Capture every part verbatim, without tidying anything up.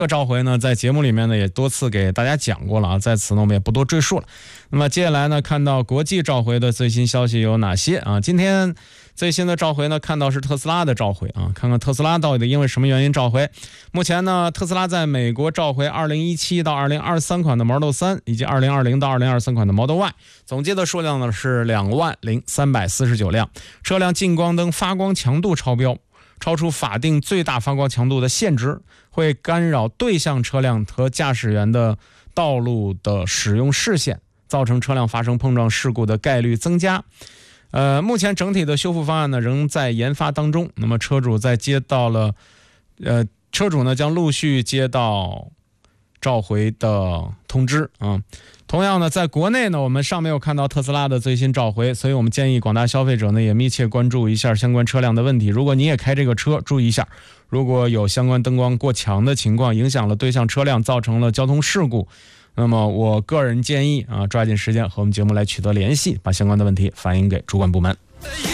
这个召回呢，在节目里面呢也多次给大家讲过了啊，在此呢我们也不多赘述了。那么接下来呢，看到国际召回的最新消息有哪些啊？今天最新的召回呢，看到是特斯拉的召回啊，看看特斯拉到底因为什么原因召回。目前呢，特斯拉在美国召回二零一七到二零二三款的 Model 三以及二零二零到二零二三款的 Model Y， 总计的数量呢是两万零三百四十九辆，车辆近光灯发光强度超标，超出法定最大发光强度的限值，会干扰对向车辆和驾驶员的道路的使用视线，造成车辆发生碰撞事故的概率增加。呃，目前整体的修复方案呢仍在研发当中。那么车主在接到了，呃，车主呢将陆续接到召回的通知啊。同样呢，在国内呢，我们尚没有看到特斯拉的最新召回，所以我们建议广大消费者呢也密切关注一下相关车辆的问题。如果你也开这个车，注意一下，如果有相关灯光过强的情况，影响了对向车辆，造成了交通事故，那么我个人建议啊，抓紧时间和我们节目来取得联系，把相关的问题反映给主管部门。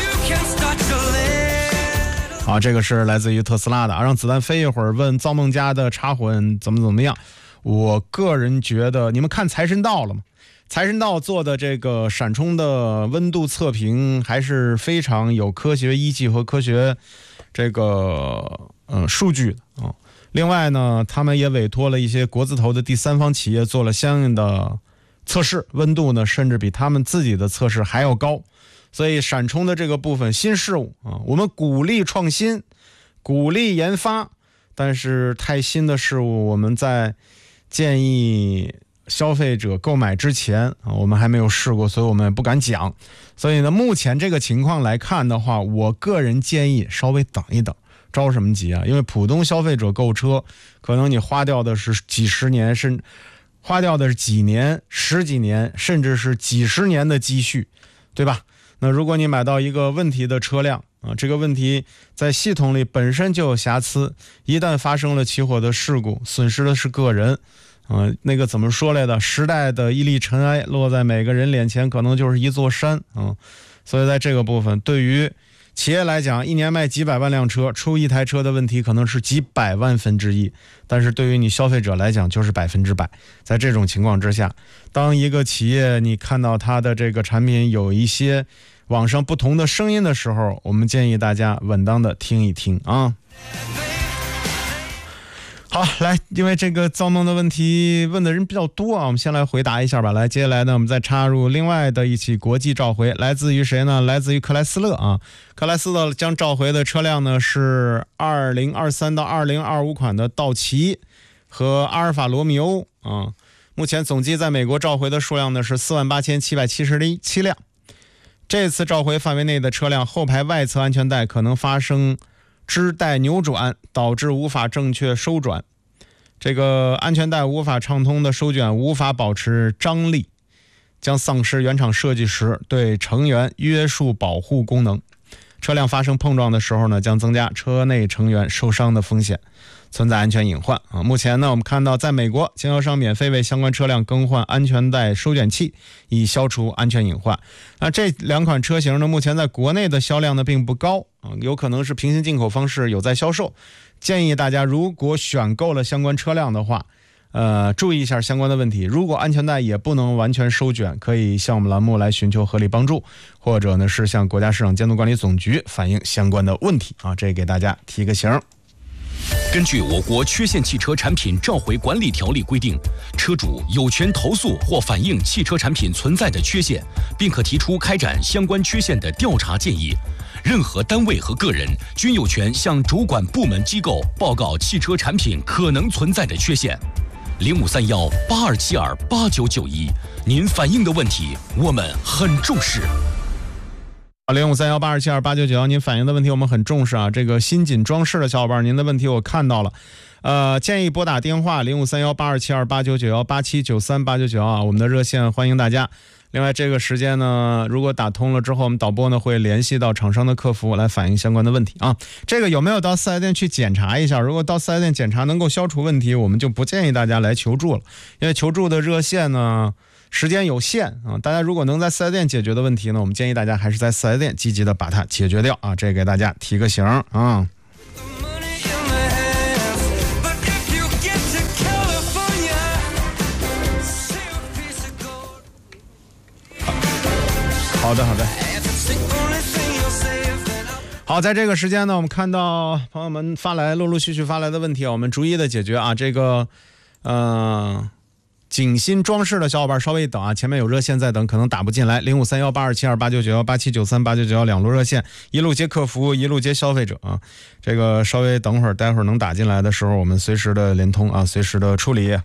好，这个是来自于特斯拉的啊，让子弹飞一会儿问造梦家的插混怎么怎么样。我个人觉得，你们看财神到了吗？财神到做的这个闪充的温度测评还是非常有科学依据和科学这个呃数据的啊。另外呢，他们也委托了一些国字头的第三方企业做了相应的测试，温度呢甚至比他们自己的测试还要高。所以闪充的这个部分新事物啊，我们鼓励创新，鼓励研发，但是太新的事物，我们在建议消费者购买之前啊，我们还没有试过，所以我们也不敢讲。所以呢，目前这个情况来看的话，我个人建议稍微等一等。着什么急啊？因为普通消费者购车，可能你花掉的是几十年，甚花掉的是几年、十几年，甚至是几十年的积蓄，对吧？那如果你买到一个问题的车辆啊，这个问题在系统里本身就有瑕疵，一旦发生了起火的事故，损失的是个人。啊，那个怎么说来的？时代的一粒尘埃落在每个人脸前，可能就是一座山啊。所以在这个部分，对于企业来讲，一年卖几百万辆车，出一台车的问题可能是几百万分之一，但是对于你消费者来讲就是百分之百。在这种情况之下，当一个企业你看到它的这个产品有一些网上不同的声音的时候，我们建议大家稳当的听一听啊。好，来，因为这个造梦的问题问的人比较多啊，我们先来回答一下吧。来，接下来呢，我们再插入另外的一起国际召回，来自于谁呢？来自于克莱斯勒啊。克莱斯勒将召回的车辆呢是二零二三到二零二五款的道奇和阿尔法罗密欧啊。目前总计在美国召回的数量呢是四万八千七百七十七辆。这次召回范围内的车辆后排外侧安全带可能发生支带扭转，导致无法正确收转，这个安全带无法畅通的收卷无法保持张力，将丧失原厂设计时对成员约束保护功能。车辆发生碰撞的时候呢，将增加车内成员受伤的风险，存在安全隐患啊。目前呢，我们看到在美国，经销商免费为相关车辆更换安全带收卷器，以消除安全隐患。那这两款车型呢，目前在国内的销量呢并不高啊，有可能是平行进口方式有在销售。建议大家如果选购了相关车辆的话，呃，注意一下相关的问题。如果安全带也不能完全收卷，可以向我们栏目来寻求合理帮助，或者呢是向国家市场监督管理总局反映相关的问题啊。这给大家提个醒。 根据我国缺陷汽车产品召回管理条例规定，车主有权投诉或反映汽车产品存在的缺陷，并可提出开展相关缺陷的调查建议。任何单位和个人均有权向主管部门机构报告汽车产品可能存在的缺陷。零五三幺八二七二八九九一，您反映的问题我们很重视。 零五三幺八二七二八九九幺，您反映的问题我们很重视啊。这个新锦装饰的小伙伴，您的问题我看到了，呃，建议拨打电话零五三幺八二七二八九九幺八七九三八九九啊，我们的热线欢迎大家。另外这个时间呢，如果打通了之后，我们导播呢会联系到厂商的客服来反映相关的问题啊。这个有没有到四 S 店去检查一下？如果到四 S 店检查能够消除问题，我们就不建议大家来求助了，因为求助的热线呢时间有限啊。大家如果能在四 S 店解决的问题呢，我们建议大家还是在四 S 店积极的把它解决掉啊。这给大家提个醒啊。 好的好的。好，在这个时间呢，我们看到朋友们发来陆陆续续发来的问题，我们逐一的解决啊。这个呃景新装饰的小伙伴稍微等啊，前面有热线在等，可能打不进来。零五三幺八二七二八九九幺八七九三八九九幺两路热线，一路接客服，一路接消费者啊。这个稍微等会儿，待会儿能打进来的时候，我们随时的连通啊，随时的处理。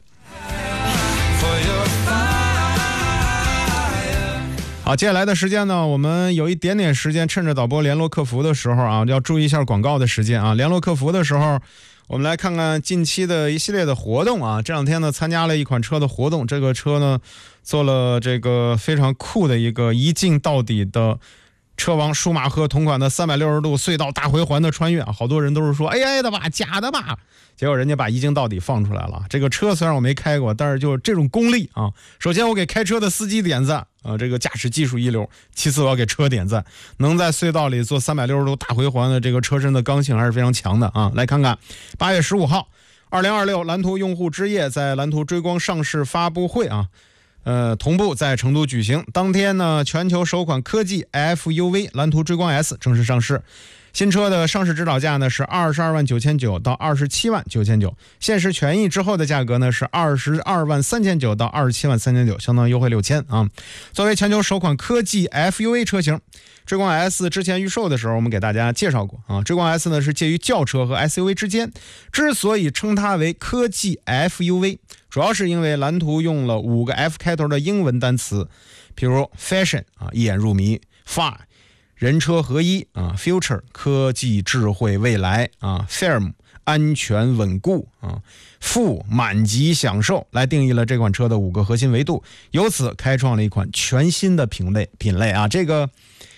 好，接下来的时间呢，我们有一点点时间，趁着导播联络客服的时候啊，要注意一下广告的时间啊。联络客服的时候，我们来看看近期的一系列的活动啊。这两天呢，参加了一款车的活动，这个车呢，做了这个非常酷的一个一镜到底的车王舒马赫同款的三百六十度隧道大回环的穿越啊。好多人都是说 A I 的吧，假的吧，结果人家把一镜到底放出来了。这个车虽然我没开过，但是就这种功力啊，首先我给开车的司机点赞啊，这个驾驶技术一流。其次我要给车点赞，能在隧道里做三百六十度大回环的这个车身的刚性还是非常强的啊。来看看八月十五号二零二六蓝图用户之夜在蓝图追光上市发布会啊，呃，同步在成都举行。当天呢，全球首款科技 F U V 蓝图追光 S 正式上市。新车的上市指导价呢是二十二万九千九到二十七万九千九，限时权益之后的价格呢是二十二万三千九到二十七万三千九，相当优惠六千啊。作为全球首款科技 F U V 车型，追光 S 之前预售的时候我们给大家介绍过啊。追光 S 呢是介于轿车和 S U V 之间，之所以称它为科技 F U V， 主要是因为蓝图用了五个 F 开头的英文单词，比如 Fashion 啊，一眼入迷 ，Fun。人车合一啊 ，Future 科技智慧未来啊 ，Firm 安全稳固啊，富满级享受来定义了这款车的五个核心维度，由此开创了一款全新的品类品类啊。这个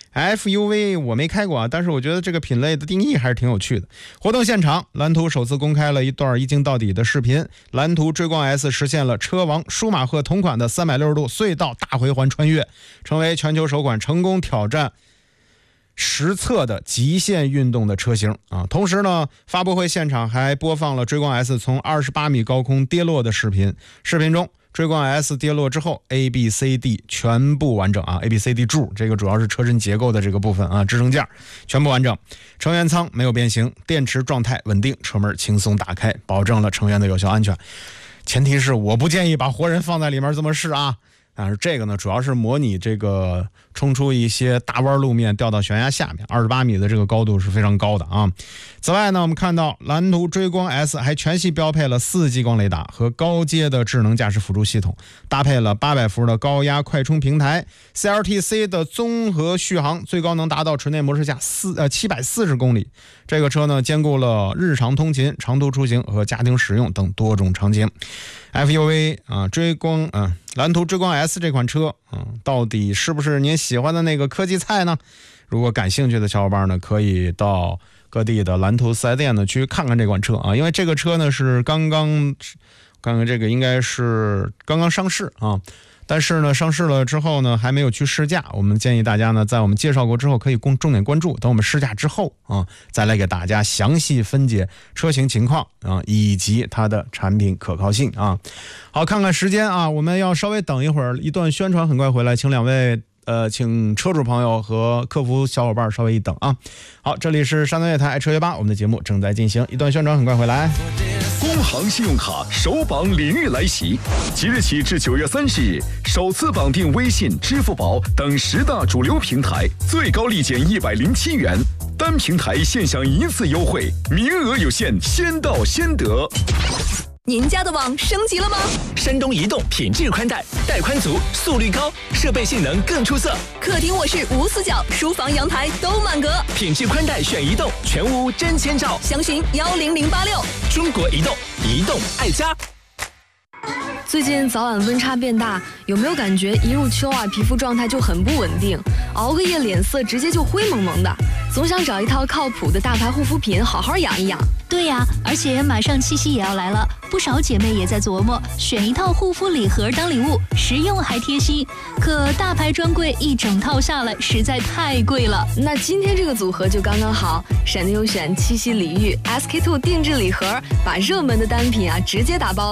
F U V 我没开过啊，但是我觉得这个品类的定义还是挺有趣的。活动现场，蓝图首次公开了一段一镜到底的视频，蓝图追光 S 实现了车王舒马赫同款的三百六十度隧道大回环穿越，成为全球首款成功挑战实测的极限运动的车型啊！同时呢，发布会现场还播放了追光 S 从二十八米高空跌落的视频。视频中，追光 S 跌落之后 ，A B C D 全部完整啊 ！A B C D 柱，这个主要是车身结构的这个部分啊，支撑架全部完整，成员舱没有变形，电池状态稳定，车门轻松打开，保证了成员的有效安全。前提是我不建议把活人放在里面这么试啊。但是这个呢，主要是模拟这个冲出一些大弯路面掉到悬崖下面，二十八米的这个高度是非常高的啊。此外呢，我们看到蓝图追光 S 还全系标配了四激光雷达和高阶的智能驾驶辅助系统，搭配了八百伏的高压快充平台 ，C L T C 的综合续航最高能达到纯电模式下四呃七百四十公里。这个车呢，兼顾了日常通勤、长途出行和家庭使用等多种场景。F U V 啊，追光啊，蓝图追光 S 这款车啊，到底是不是您喜欢的那个科技菜呢？如果感兴趣的小伙伴呢，可以到各地的蓝图四 S 店呢去看看这款车啊，因为这个车呢是刚刚，看看这个应该是刚刚上市啊。但是呢，上市了之后呢，还没有去试驾。我们建议大家呢，在我们介绍过之后，可以重点关注。等我们试驾之后啊，再来给大家详细分解车型情况啊，以及它的产品可靠性啊。好，看看时间啊，我们要稍微等一会儿，一段宣传很快回来，请两位呃，请车主朋友和客服小伙伴稍微一等啊。好，这里是山东乐台爱车约吧，我们的节目正在进行，一段宣传很快回来。 工行信用卡首绑领域来袭，即日起至九月三十日，首次绑定微信、支付宝等十大主流平台，最高立减一百零七元，单平台现享一次优惠，名额有限，先到先得。 您家的网升级了吗？ 山东移动品质宽带，带宽足，速率高，设备性能更出色。 客厅卧室无死角，书房阳台都满格。 品质宽带选移动，全屋真千兆。 详询幺零零八六。 中国移动，移动爱家。 最近早晚温差变大，有没有感觉一入秋啊，皮肤状态就很不稳定，熬个夜脸色直接就灰蒙蒙的，总想找一套靠谱的大牌护肤品好好养一养。 对呀、啊，而且马上七夕也要来了，不少姐妹也在琢磨选一套护肤礼盒当礼物，实用还贴心。可大牌专柜一整套下来实在太贵了。 那今天这个组合就刚刚好，闪电优选七夕礼遇 S K two 定制礼盒，把热门的单品啊直接打包了。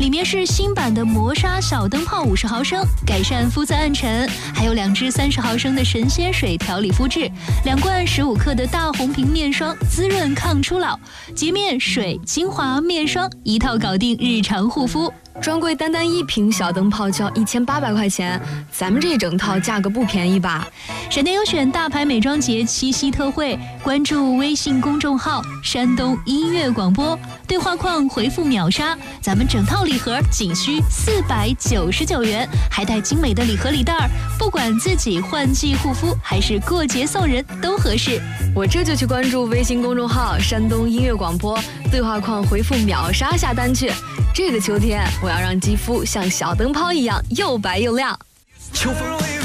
里面是新版的磨砂小灯泡五十毫升，改善肤色暗沉，还有两支三十毫升的神仙水调理肤质，两罐十五克的大红瓶面霜，滋润抗初老，洁面水、精华、面霜一套搞定日常护肤。 专柜单单一瓶小灯泡就要一千八百块钱，咱们这整套价格不便宜吧？ 闪电优选大牌美妆节七夕特惠，关注微信公众号山东音乐广播，对话框回复秒杀，咱们整套礼盒仅需四百九十九元，还带精美的礼盒礼袋儿，不管自己换季护肤还是过节送人都合适。 我这就去关注微信公众号山东音乐广播，对话框回复秒杀下单去。这个秋天，我要让肌肤像小灯泡一样又白又亮。 秋风。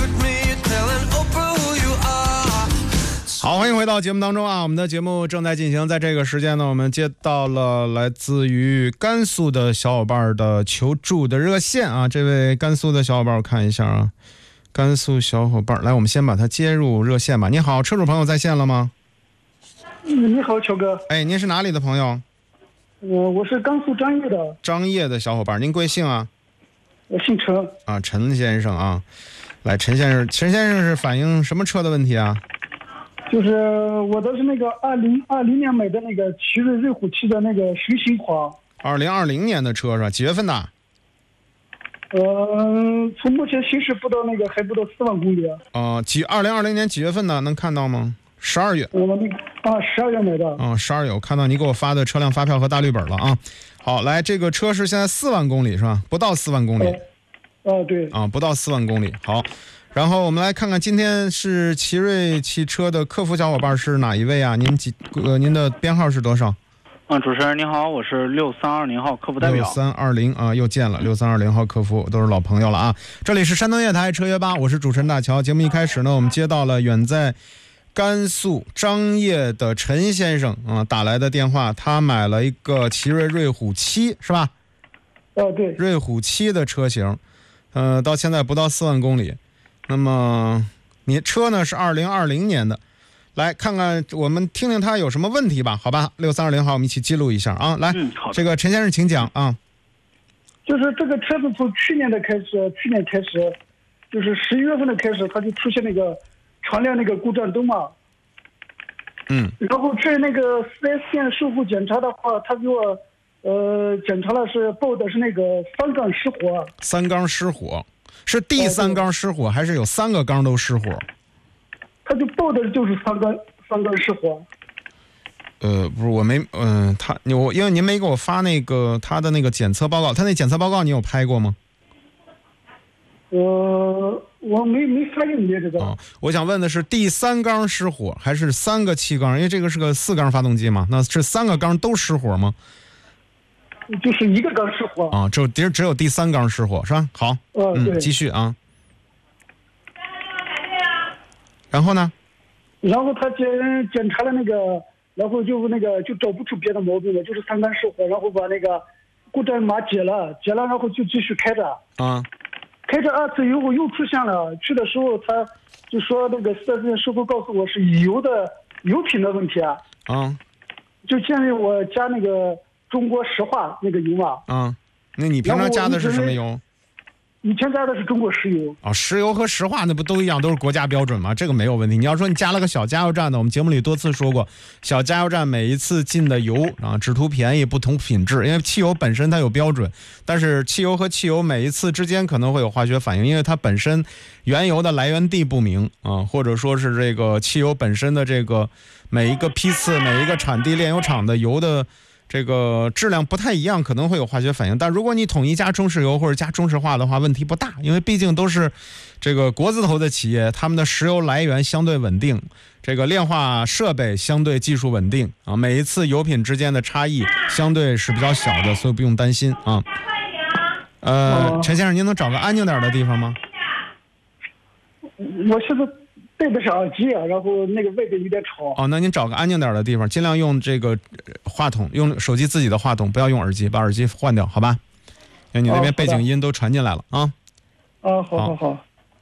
好，欢迎回到节目当中啊！我们的节目正在进行，在这个时间呢，我们接到了来自于甘肃的小伙伴的求助的热线啊。这位甘肃的小伙伴，我看一下啊，甘肃小伙伴，来，我们先把他接入热线吧。你好，车主朋友在线了吗？ 嗯，你好，乔哥。 哎，您是哪里的朋友？ 我我是甘肃张掖的。 张掖的小伙伴，您贵姓啊？ 我姓陈。 啊，陈先生啊，来，陈先生，陈先生是反映什么车的问题啊？ 就是我的是那个二零二零年买的那个奇瑞瑞虎七的那个实行款。 二零二零年的车是吧？几月份的？ 呃，从目前行驶不到那个还不到四万公里。 哦、呃，几二零二零年几月份的？能看到吗？十二月。 我们那个啊，十二月买的。 啊、嗯，十二月，我看到你给我发的车辆发票和大绿本了啊。好，来，这个车是现在四万公里是吧？不到四万公里。 哦、呃，对。 啊，不到四万公里。好，然后我们来看看今天是奇瑞汽车的客服小伙伴是哪一位啊？您几呃，您的编号是多少？ 嗯，主持人您好，我是六三二零号客服代表。 六三二零啊，又见了，六三二零号客服都是老朋友了啊。这里是山东夜台车约吧，我是主持人大乔。节目一开始呢，我们接到了远在甘肃张掖的陈先生啊打来的电话，他买了一个奇瑞瑞虎七是吧？ 哦，对， 瑞虎七的车型，呃，到现在不到四万公里。那么你车呢是二零二零年的，来看看我们听听他有什么问题吧，好吧？六三二零号，我们一起记录一下啊。来， 嗯，好的。 这个陈先生请讲啊。 就是这个车子从去年的开始，去年开始，就是十一月份的开始，它就出现那个常亮那个故障灯嘛。 嗯。 然后去那个四 S 店售后检查的话，他给我呃检查了是报的是那个三缸失火。 三缸失火。是第三缸失火，还是有三个缸都失火？ 他就报的就是三缸三缸失火。 呃，不是，我没，嗯、呃，他我因为您没给我发那个他的那个检测报告，他那检测报告你有拍过吗？ 呃，我没没发现你这个。 哦，我想问的是第三缸失火还是三个气缸？因为这个是个四缸发动机嘛，那是三个缸都失火吗？ 就是一个缸失火啊，只有只只有第三缸失火是吧？好， 呃、 嗯，继续啊。然后呢？ 然后他检检查了那个，然后就那个就找不出别的毛病了，就是三缸失火，然后把那个故障码解了，解了，然后就继续开着。 啊。 开着二次以后又出现了，去的时候他就说那个四 S 店师傅告诉我是油的油品的问题啊。 啊。 就建议我加那个中国石化那个油嘛。 啊，那你平常加的是什么油？ 以前加的是中国石油。 啊、哦，石油和石化那不都一样，都是国家标准吗？这个没有问题。你要说你加了个小加油站的，我们节目里多次说过，小加油站每一次进的油啊，只图便宜不同品质，因为汽油本身它有标准，但是汽油和汽油每一次之间可能会有化学反应，因为它本身原油的来源地不明啊，或者说是这个汽油本身的这个每一个批次、每一个产地炼油厂的油的这个质量不太一样，可能会有化学反应。但如果你统一加中石油或者加中石化的话，问题不大，因为毕竟都是这个国字头的企业，他们的石油来源相对稳定，这个炼化设备相对技术稳定啊，每一次油品之间的差异相对是比较小的，所以不用担心啊。呃，陈先生，您能找个安静点的地方吗？ 我现在戴的是耳机啊，然后那个外边有点吵。 哦，那您找个安静点的地方，尽量用这个话筒，用手机自己的话筒，不要用耳机，把耳机换掉，好吧？因为你那边背景音都传进来了啊。 啊，好好好。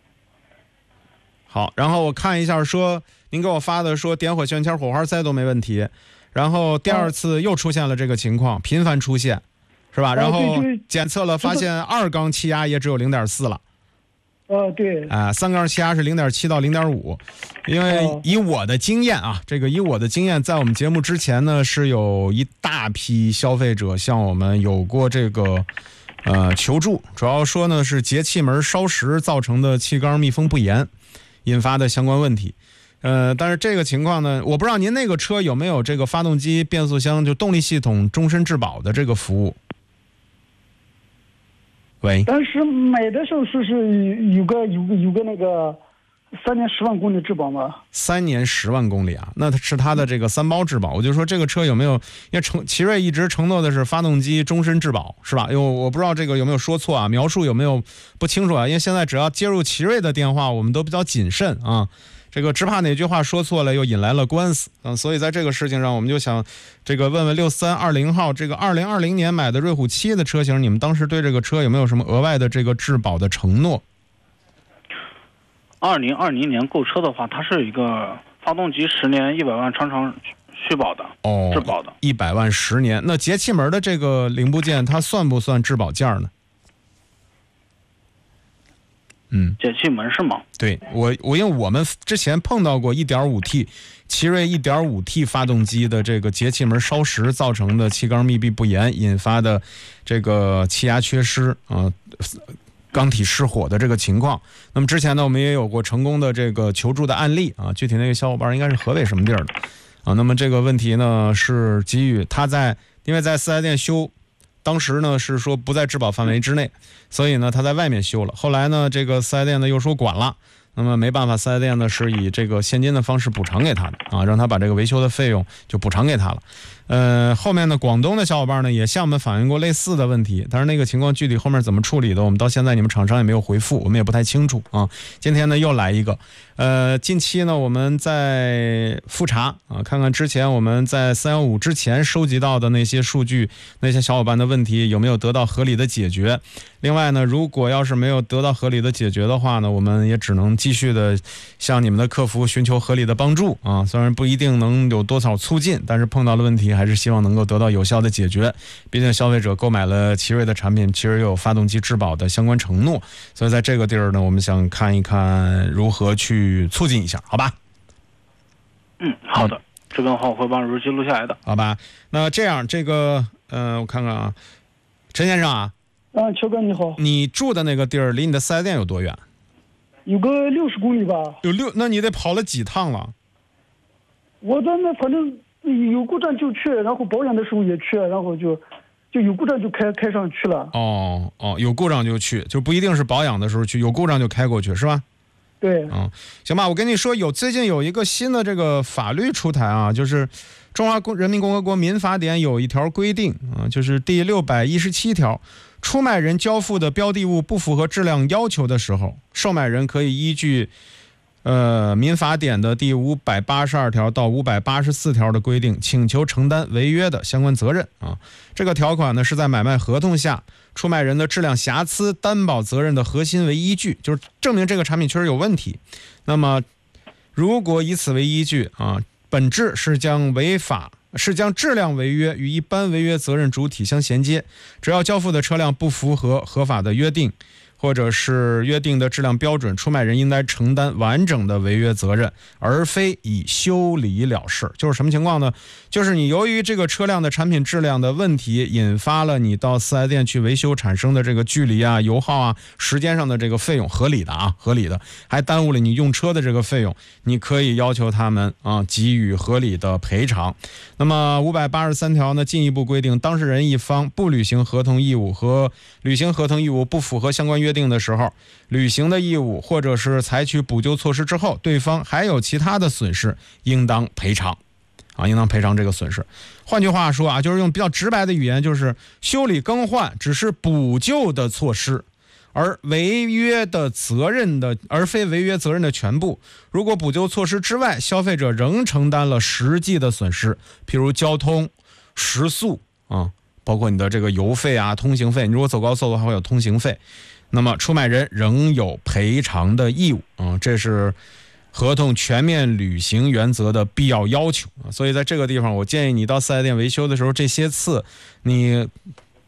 好，然后我看一下说，您给我发的说点火旋圈火花塞都没问题，然后第二次又出现了这个情况，频繁出现， 是吧？然后对对检测了，发现二缸气压也只有零点四了。 呃，对。 啊、呃，三缸气压是零点七到零点五，因为以我的经验啊，这个以我的经验，在我们节目之前呢，是有一大批消费者向我们有过这个呃求助，主要说呢是节气门烧蚀造成的气缸密封不严引发的相关问题。呃，但是这个情况呢，我不知道您那个车有没有这个发动机、变速箱就动力系统终身质保的这个服务。喂， 当时买的时候是是有个有个有个那个三年十万公里质保吗？ 三年十万公里啊，那是它的这个三包质保。我就说这个车有没有？因为承奇瑞一直承诺的是发动机终身质保，是吧？因为我不知道这个有没有说错啊，描述有没有不清楚啊？因为现在只要接入奇瑞的电话，我们都比较谨慎啊。这个只怕哪句话说错了又引来了官司，嗯，所以在这个事情上，我们就想这个问问六三二零号这个二零二零年买的瑞虎七的车型，你们当时对这个车有没有什么额外的这个质保的承诺？ 二零二零年购车的话，它是一个发动机十年一百万常常续保的， 哦， 质保的， 一百万十年。那节气门的这个零部件，它算不算质保件呢？嗯， 节气门是吗？ 对，我我因为我们之前碰到过 一点五 T 奇瑞 一点五 T 发动机的这个节气门烧蚀造成的气缸密闭不严引发的这个气压缺失啊、呃、缸体失火的这个情况。那么之前呢，我们也有过成功的这个求助的案例啊，具体那个小伙伴应该是河北什么地儿的啊。那么这个问题呢是基于他在因为在四 S 店修。当时呢是说不在质保范围之内，所以呢他在外面修了。后来呢这个四 S 店呢又说管了，那么没办法，四 S 店呢是以这个现金的方式补偿给他的啊，让他把这个维修的费用就补偿给他了。呃，后面呢广东的小伙伴呢也向我们反映过类似的问题，但是那个情况具体后面怎么处理的，我们到现在你们厂商也没有回复，我们也不太清楚啊。今天呢又来一个，呃，近期呢我们在复查啊，看看之前我们在三一五之前收集到的那些数据，那些小伙伴的问题有没有得到合理的解决。另外呢，如果要是没有得到合理的解决的话呢，我们也只能继续的向你们的客服寻求合理的帮助啊。虽然不一定能有多少促进，但是碰到了问题还是希望能够得到有效的解决。毕竟消费者购买了奇瑞的产品，奇瑞有发动机质保的相关承诺，所以在这个地儿呢，我们想看一看如何去促进一下，好吧？ 嗯，好的，这边的话我会把日记录下来的， 好吧？那这样，这个，呃，我看看啊，陈先生啊。 啊，乔哥你好。 你住的那个地儿离你的四 S 店有多远？ 有个六十公里吧。 有六，那你得跑了几趟了？ 我在那反正有故障就去，然后保养的时候也去，然后就就有故障就开开上去了。 哦哦，有故障就去，就不一定是保养的时候去，有故障就开过去，是吧？ 对。 嗯，行吧，我跟你说，有最近有一个新的这个法律出台啊，就是中华人民共和国民法典有一条规定啊，就是第六百一十七条。出卖人交付的标的物不符合质量要求的时候，售买人可以依据呃民法典的第五百八十二条到五百八十四条的规定，请求承担违约的相关责任啊。这个条款呢是在买卖合同下出卖人的质量瑕疵担保责任的核心为依据，就是证明这个产品确实有问题。那么如果以此为依据啊，本质是将违法是将质量违约与一般违约责任主体相衔接，只要交付的车辆不符合合法的约定，或者是约定的质量标准，出卖人应该承担完整的违约责任，而非以修理了事。就是什么情况呢？就是你由于这个车辆的产品质量的问题，引发了你到四 S 店去维修产生的这个距离啊、油耗啊、时间上的这个费用，合理的啊，合理的，还耽误了你用车的这个费用，你可以要求他们啊给予合理的赔偿。那么五百八十三条呢，进一步规定，当事人一方不履行合同义务和履行合同义务不符合相关约定的时候，履行的义务或者是采取补救措施之后，对方还有其他的损失，应当赔偿。啊，应当赔偿这个损失。换句话说啊，就是用比较直白的语言，就是修理更换只是补救的措施，而违约的责任的，而非违约责任的全部。如果补救措施之外，消费者仍承担了实际的损失，譬如交通、食宿啊，包括你的这个油费啊、通行费，你如果走高速的话会有通行费，那么出卖人仍有赔偿的义务啊，这是合同全面履行原则的必要要求。所以在这个地方，我建议你到四 S 店维修的时候，这些次你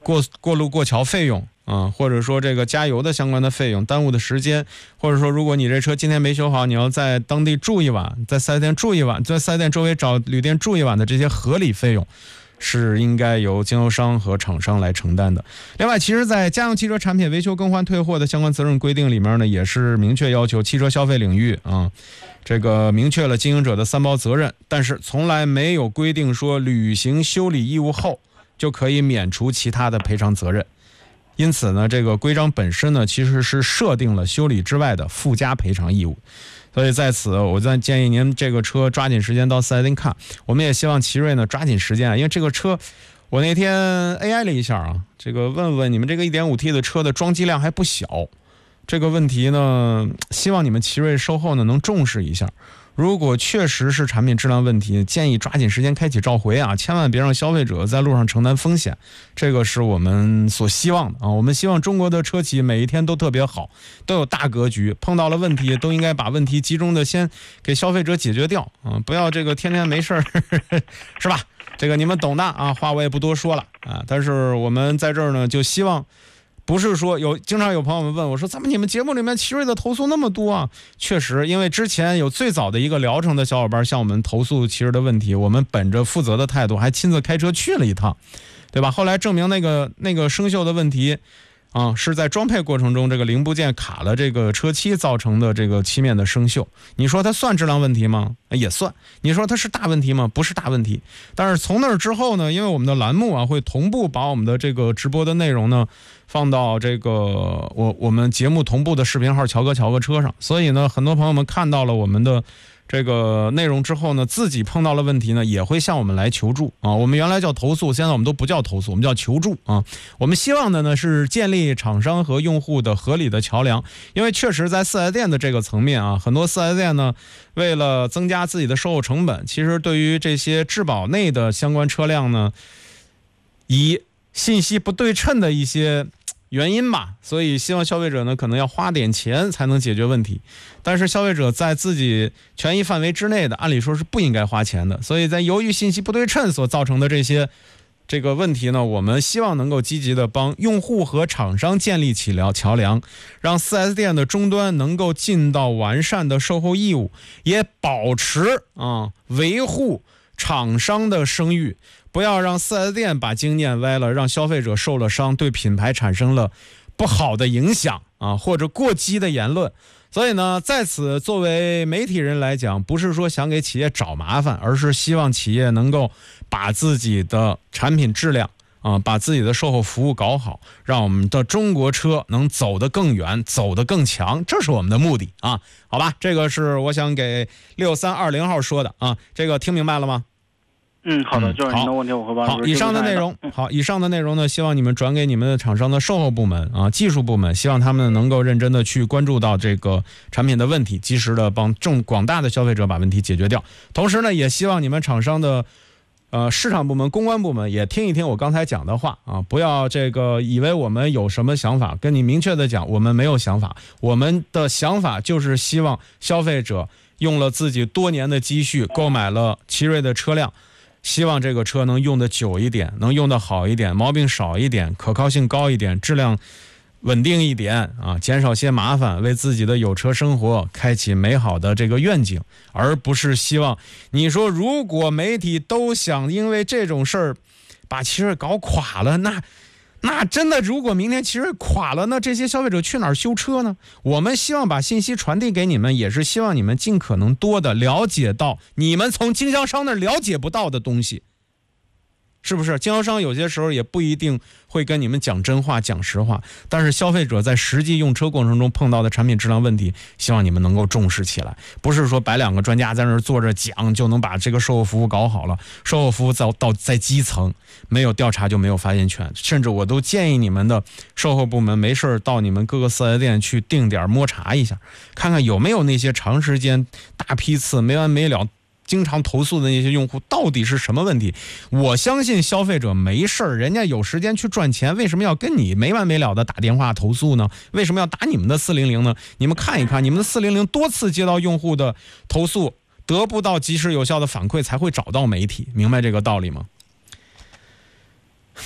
过过路过桥费用啊，或者说这个加油的相关的费用，耽误的时间，或者说如果你这车今天没修好，你要在当地住一晚，在四 S 店住一晚，在四 S 店周围找旅店住一晚的这些合理费用，是应该由经销商和厂商来承担的。另外，其实在家用汽车产品维修更换退货的相关责任规定里面呢，也是明确要求汽车消费领域啊，这个明确了经营者的三包责任，但是从来没有规定说履行修理义务后就可以免除其他的赔偿责任。因此呢，这个规章本身呢，其实是设定了修理之外的附加赔偿义务。所以在此，我再建议您这个车抓紧时间到四 S 店看。我们也希望奇瑞呢抓紧时间啊，因为这个车，我那天 A I 了一下啊，这个问问你们这个 一点五 T 的车的装机量还不小，这个问题呢，希望你们奇瑞售后呢能重视一下。如果确实是产品质量问题，建议抓紧时间开启召回啊，千万别让消费者在路上承担风险，这个是我们所希望的啊。我们希望中国的车企每一天都特别好，都有大格局，碰到了问题都应该把问题集中的先给消费者解决掉啊，不要这个天天没事儿是吧？这个你们懂的啊，话我也不多说了啊。但是我们在这儿呢，就希望。不是说有经常有朋友们问我说，怎么你们节目里面奇瑞的投诉那么多啊？确实，因为之前有最早的一个疗程的小伙伴向我们投诉奇瑞的问题，我们本着负责的态度还亲自开车去了一趟，对吧？后来证明那个那个生锈的问题啊，是在装配过程中这个零部件卡了这个车漆造成的这个漆面的生锈。你说它算质量问题吗？也算。你说它是大问题吗？不是大问题。但是从那儿之后呢，因为我们的栏目啊会同步把我们的这个直播的内容呢放到这个我我们节目同步的视频号乔哥乔哥车上，所以呢，很多朋友们看到了我们的这个内容之后呢，自己碰到了问题呢，也会向我们来求助啊。我们原来叫投诉，现在我们都不叫投诉，我们叫求助啊。我们希望的呢是建立厂商和用户的合理的桥梁，因为确实在四 S 店的这个层面啊，很多四 S 店呢为了增加自己的售后成本，其实对于这些质保内的相关车辆呢，以信息不对称的一些原因吧，所以希望消费者呢可能要花点钱才能解决问题，但是消费者在自己权益范围之内的，按理说是不应该花钱的，所以在由于信息不对称所造成的这些这个问题呢，我们希望能够积极的帮用户和厂商建立起了桥梁，让 四 S 店的终端能够尽到完善的售后义务，也保持啊维护厂商的声誉，不要让 四 S 店把经念歪了，让消费者受了伤，对品牌产生了不好的影响啊，或者过激的言论。所以呢，在此作为媒体人来讲，不是说想给企业找麻烦，而是希望企业能够把自己的产品质量啊，把自己的售后服务搞好，让我们的中国车能走得更远，走得更强，这是我们的目的啊。好吧，这个是我想给六三二零号说的啊，这个听明白了吗？ 嗯，好的，就是您的问题我会把。 好，以上的内容，好，以上的内容呢，希望你们转给你们的厂商的售后部门啊、技术部门，希望他们能够认真的去关注到这个产品的问题，及时的帮众广大的消费者把问题解决掉。同时呢，也希望你们厂商的呃市场部门、公关部门也听一听我刚才讲的话啊，不要这个以为我们有什么想法，跟你明确的讲，我们没有想法，我们的想法就是希望消费者用了自己多年的积蓄购买了奇瑞的车辆。希望这个车能用得久一点，能用得好一点，毛病少一点，可靠性高一点，质量稳定一点啊，减少些麻烦，为自己的有车生活开启美好的这个愿景，而不是希望你说如果媒体都想因为这种事儿把奇瑞搞垮了，那那真的如果明天奇瑞垮了，那这些消费者去哪儿修车呢？我们希望把信息传递给你们，也是希望你们尽可能多的了解到你们从经销商那儿了解不到的东西，是不是？经销商有些时候也不一定会跟你们讲真话讲实话，但是消费者在实际用车过程中碰到的产品质量问题，希望你们能够重视起来，不是说摆两个专家在那儿坐着讲就能把这个售后服务搞好了。售后服务到到在基层，没有调查就没有发言权，甚至我都建议你们的售后部门没事到你们各个四 S 店去定点摸查一下，看看有没有那些长时间大批次没完没了经常投诉的那些用户到底是什么问题。我相信消费者没事儿，人家有时间去赚钱，为什么要跟你没完没了的打电话投诉呢？为什么要打你们的四零零呢？你们看一看，你们的四零零多次接到用户的投诉，得不到及时有效的反馈，才会找到媒体，明白这个道理吗？ 嗯，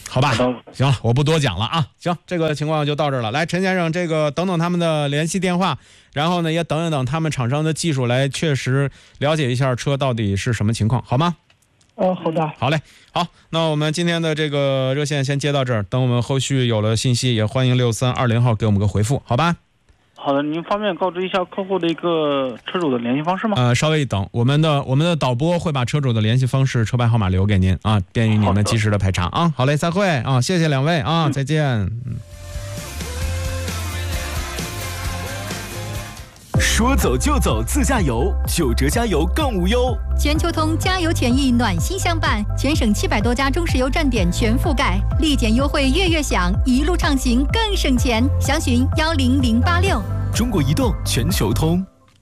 好吧，行了，我不多讲了啊。行，这个情况就到这儿了。来，陈先生，这个等等他们的联系电话，然后呢，也等一等他们厂商的技术，来确实了解一下车到底是什么情况，好吗？ 哦，好的， 好嘞，好，那我们今天的这个热线先接到这儿，等我们后续有了信息，也欢迎六三二零号给我们个回复，好吧？ 好的，您方便告知一下客户的一个车主的联系方式吗？ 呃，稍微一等，我们的我们的导播会把车主的联系方式、车牌号码留给您啊，便于你们及时的排查啊。好嘞，再会啊，谢谢两位啊，嗯、再见。嗯。 说走就走自驾游，九折加油更无忧。 全球通加油权益暖心相伴，全省七百多家中石油站点全覆盖，立减优惠月月享，一路畅行更省钱。详询幺零零八六。 中国移动全球通。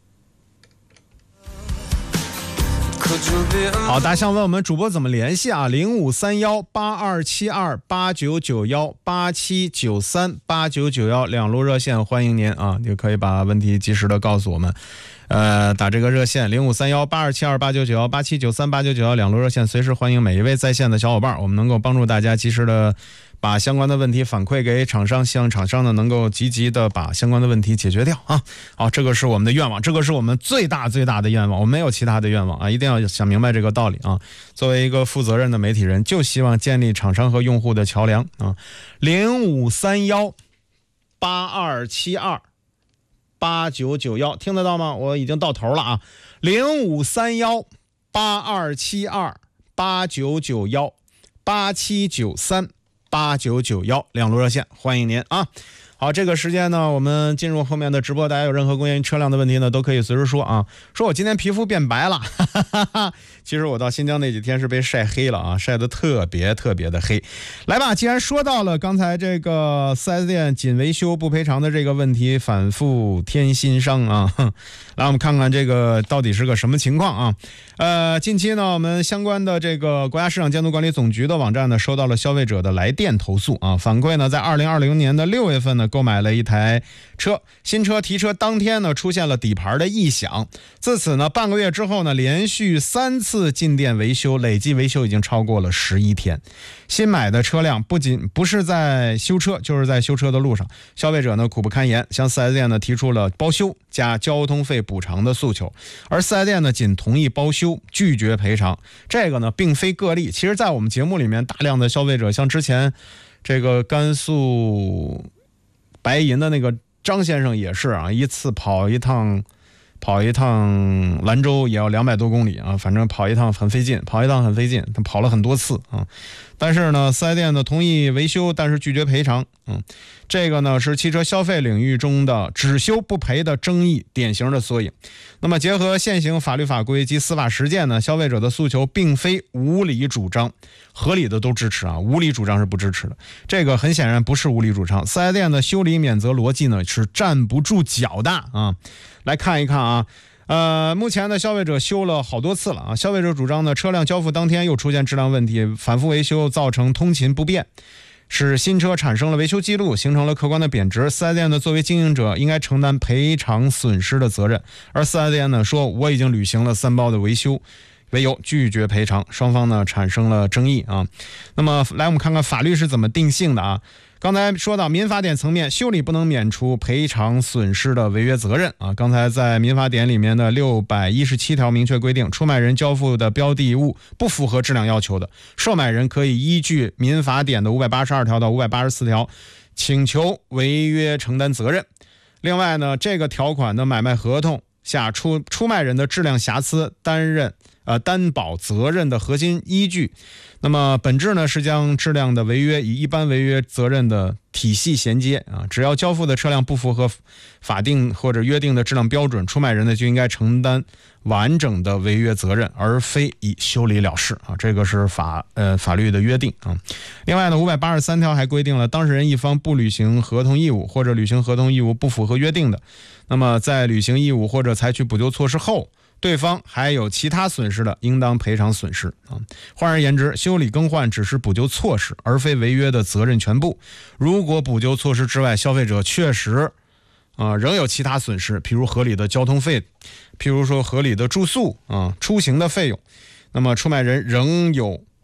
好，大家想问我们主播怎么联系啊？零五三幺八二七二八九九幺八七九三八九九幺两路热线，欢迎您啊，也可以把问题及时的告诉我们。呃，打这个热线零五三幺八二七二八九九幺八七九三八九九幺两路热线，随时欢迎每一位在线的小伙伴，我们能够帮助大家及时的把相关的问题反馈给厂商，希望厂商呢能够积极的把相关的问题解决掉啊。好，这个是我们的愿望，这个是我们最大最大的愿望，我们没有其他的愿望啊，一定要想明白这个道理啊。作为一个负责任的媒体人，就希望建立厂商和用户的桥梁啊。零五三幺八二七二八九九幺，听得到吗？我已经到头了啊。零五三幺八二七二八九九幺八七九三八九九幺两路热线，欢迎您啊。好，这个时间呢，我们进入后面的直播，大家有任何关于车辆的问题呢，都可以随时说啊。说我今天皮肤变白了，哈哈哈哈，其实我到新疆那几天是被晒黑了啊，晒得特别特别的黑。来吧，既然说到了刚才这个 四 S 店仅维修不赔偿的这个问题，反复添心伤啊。来，我们看看这个到底是个什么情况啊？呃，近期呢，我们相关的这个国家市场监督管理总局的网站呢，收到了消费者的来电投诉啊，反馈呢，在二零二零年的六月份呢。购买了一台车，新车提车当天呢出现了底盘的异响，自此呢半个月之后呢，连续三次进店维修，累计维修已经超过了十一天。新买的车辆不仅不是在修车，就是在修车的路上，消费者呢苦不堪言，向 四 S 店呢提出了包修加交通费补偿的诉求，而 四 S 店呢仅同意包修，拒绝赔偿。这个呢并非个例，其实在我们节目里面，大量的消费者，像之前这个甘肃白银的那个张先生也是啊，一次跑一趟跑一趟兰州也要两百多公里啊，反正跑一趟很费劲，跑一趟很费劲，他跑了很多次啊。但是呢，四 S 店呢同意维修，但是拒绝赔偿。嗯，这个呢是汽车消费领域中的只修不赔的争议典型的缩影。那么结合现行法律法规及司法实践呢，消费者的诉求并非无理主张，合理的都支持啊，无理主张是不支持的。这个很显然不是无理主张，四 S 店的修理免责逻辑呢是站不住脚的啊。来看一看啊。呃，目前呢，消费者修了好多次了啊。消费者主张呢，车辆交付当天又出现质量问题，反复维修造成通勤不便，使新车产生了维修记录，形成了客观的贬值。四 S 店呢，作为经营者，应该承担赔偿损失的责任。而四 S 店呢说，我已经履行了三包的维修，为由拒绝赔偿，双方呢产生了争议啊。那么，来我们看看法律是怎么定性的啊。刚才说到民法典层面，修理不能免除赔偿损失的违约责任啊。刚才在民法典里面的六百一十七条明确规定，出卖人交付的标的物不符合质量要求的，售买人可以依据民法典的五百八十二条到五百八十四条请求违约承担责任。另外呢，这个条款的买卖合同下出出卖人的质量瑕疵担任呃担保责任的核心依据。那么本质呢是将质量的违约与一般违约责任的体系衔接啊，只要交付的车辆不符合法定或者约定的质量标准，出卖人呢就应该承担完整的违约责任，而非以修理了事啊，这个是法呃法律的约定啊。另外呢，五百八十三条还规定了，当事人一方不履行合同义务或者履行合同义务不符合约定的，那么在履行义务或者采取补救措施后，对方还有其他损失的，应当赔偿损失啊。换而言之，修理更换只是补救措施，而非违约的责任全部。如果补救措施之外，消费者确实啊仍有其他损失，譬如合理的交通费，譬如说合理的住宿啊出行的费用，那么出卖人仍有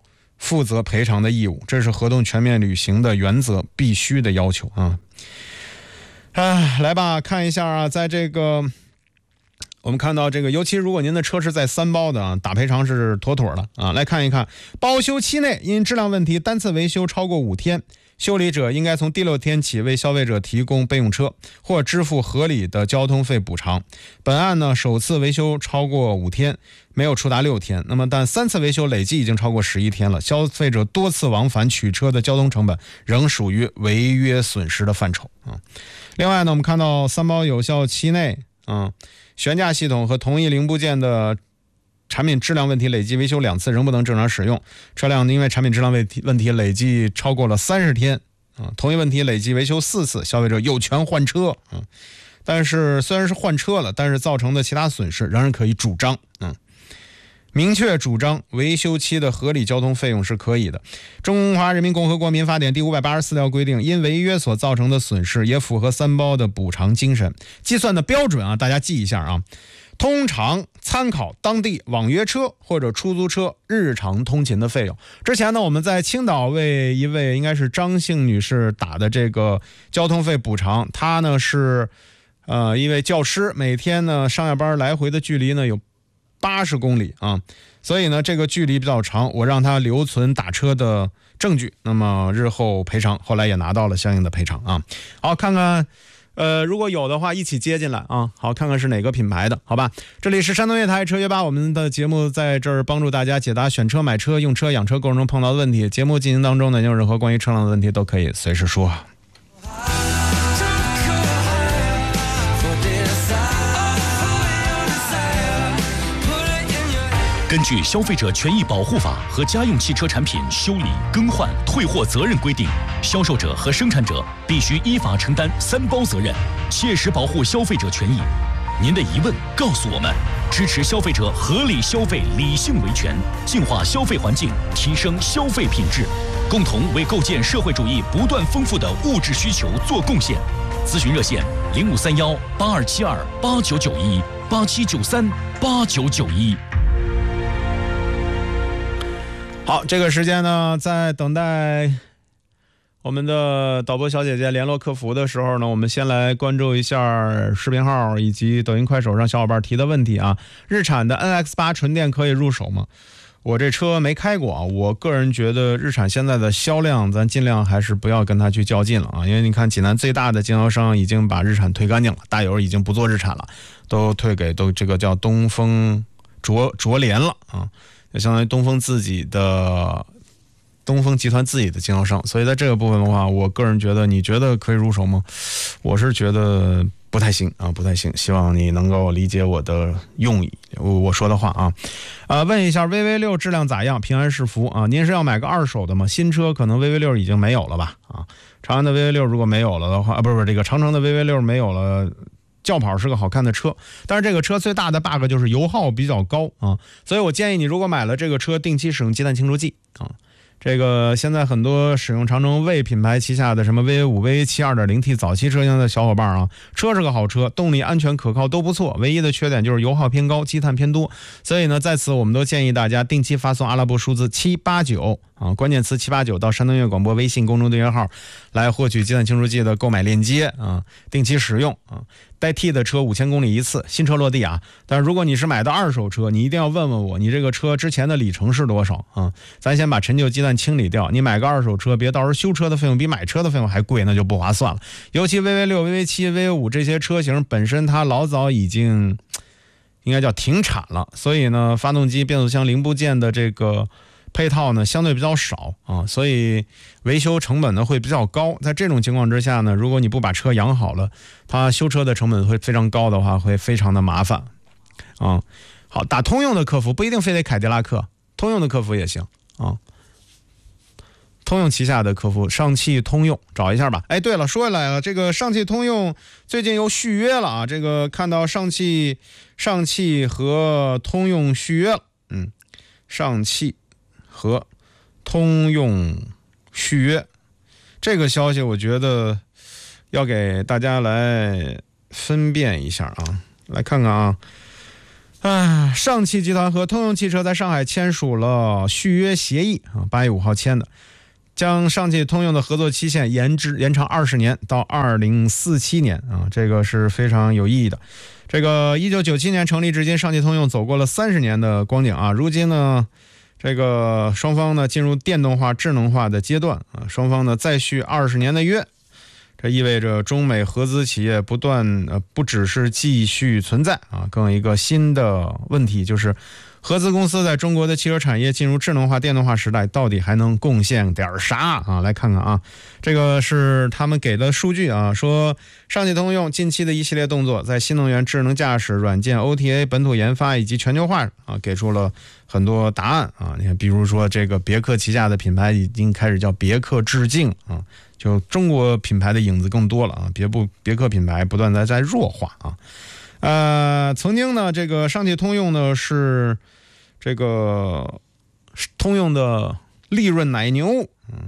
负责赔偿的义务，这是合同全面履行的原则，必须的要求啊。哎，来吧，看一下啊，在这个我们看到这个，尤其如果您的车是在三包的啊，打赔偿是妥妥的啊。来看一看，保修期内因质量问题单次维修超过五天，修理者应该从第六天起为消费者提供备用车，或支付合理的交通费补偿。本案呢，首次维修超过五天，没有触达六天，那么但三次维修累计已经超过十一天了，消费者多次往返取车的交通成本仍属于违约损失的范畴啊。另外呢，我们看到三包有效期内啊，悬架系统和同一零部件的产品质量问题累计维修两次仍不能正常使用，车辆因为产品质量问题问题累计超过了三十天啊，同一问题累计维修四次，消费者有权换车啊。但是虽然是换车了，但是造成的其他损失仍然可以主张啊。明确主张维修期的合理交通费用是可以的。中华人民共和国民法典第五百八十四条规定，因违约所造成的损失也符合三包的补偿精神。计算的标准啊，大家记一下啊。通常参考当地网约车或者出租车日常通勤的费用。之前呢，我们在青岛为一位应该是张姓女士打的这个交通费补偿，她呢是呃一位教师，每天呢上下班来回的距离呢有八十公里啊，所以呢这个距离比较长，我让他留存打车的证据，那么日后赔偿，后来也拿到了相应的赔偿啊。好，看看呃如果有的话一起接进来啊，好，看看是哪个品牌的，好吧。这里是山东乐台车约吧，我们的节目在这儿帮助大家解答选车、买车、用车、养车过程中碰到的问题。节目进行当中呢，有任何关于车辆的问题都可以随时说。 根据《消费者权益保护法》和《家用汽车产品修理、更换、退货责任规定》，销售者和生产者必须依法承担三包责任，切实保护消费者权益。您的疑问告诉我们，支持消费者合理消费、理性维权，净化消费环境，提升消费品质，共同为构建社会主义不断丰富的物质需求做贡献。咨询热线：零五三幺八二七二八九九一八七九三八九九一。 好，这个时间呢，在等待我们的导播小姐姐联络客服的时候呢，我们先来关注一下视频号以及抖音、快手上小伙伴提的问题啊。日产的 N X 八 纯电可以入手吗？我这车没开过啊，我个人觉得日产现在的销量，咱尽量还是不要跟它去较劲了啊，因为你看济南最大的经销商已经把日产推干净了，大友已经不做日产了，都退给都这个叫东风卓卓联了啊。就相当于东风自己的东风集团自己的经销商，所以在这个部分的话，我个人觉得，你觉得可以入手吗？我是觉得不太行啊，不太行。希望你能够理解我的用意，我我说的话啊。呃，问一下 V V 六质量咋样？平安是福啊。您是要买个二手的吗？新车可能 V V 六已经没有了吧？啊，长安的 V V 六如果没有了的话，啊，不是不是这个长城的 V V 六没有了。轿跑是个好看的车，但是这个车最大的 bug 就是油耗比较高啊，所以我建议你如果买了这个车，定期使用鸡蛋清除剂啊。这个现在很多使用长城卫品牌旗下的什么 V A 五、V A 七 二点零 T 早期车型的小伙伴啊，车是个好车，动力安全可靠都不错，唯一的缺点就是油耗偏高，积碳偏多。所以呢，在此我们都建议大家定期发送阿拉伯数字七八九啊，关键词七八九到山东乐广播微信公众订阅号来获取鸡蛋清除剂的购买链接啊，定期使用啊。代替的车五千公里一次，新车落地啊。但是如果你是买的二手车，你一定要问问我，你这个车之前的里程是多少啊？咱先把陈旧鸡蛋清理掉。你买个二手车，别到时候修车的费用比买车的费用还贵，那就不划算了。尤其 V V 六、V V 七、V V 五 这些车型本身它老早已经应该叫停产了，所以呢，发动机、变速箱零部件的这个配套呢相对比较少啊，所以维修成本呢会比较高。在这种情况之下呢，如果你不把车养好了，它修车的成本会非常高的话，会非常的麻烦啊。好，打通用的客服不一定非得凯迪拉克，通用的客服也行啊。通用旗下的客服上汽通用找一下吧。哎，对了，说回来了，这个上汽通用最近又续约了啊，这个看到上汽上汽和通用续约了，嗯，上汽和通用续约这个消息，我觉得要给大家来分辨一下啊，来看看啊。 啊，上汽集团和通用汽车在上海签署了续约协议啊，八月五号签的，将上汽通用的合作期限延至延长二十年到二零四七年啊，这个是非常有意义的。这个一九九七年成立至今，上汽通用走过了三十年的光景啊，如今呢，这个双方呢进入电动化、智能化的阶段啊，双方呢再续二十年的约。这意味着中美合资企业不断呃，不只是继续存在啊，更有一个新的问题，就是合资公司在中国的汽车产业进入智能化、电动化时代，到底还能贡献点啥啊？来看看啊，这个是他们给的数据啊，说上汽通用近期的一系列动作，在新能源、智能驾驶、软件、O T A、本土研发以及全球化啊，给出了很多答案啊。你看，比如说这个别克旗下的品牌已经开始叫别克致敬啊。就中国品牌的影子更多了啊，别不别克品牌不断的在弱化啊。呃，曾经呢，这个上汽通用呢是这个通用的利润奶牛，嗯，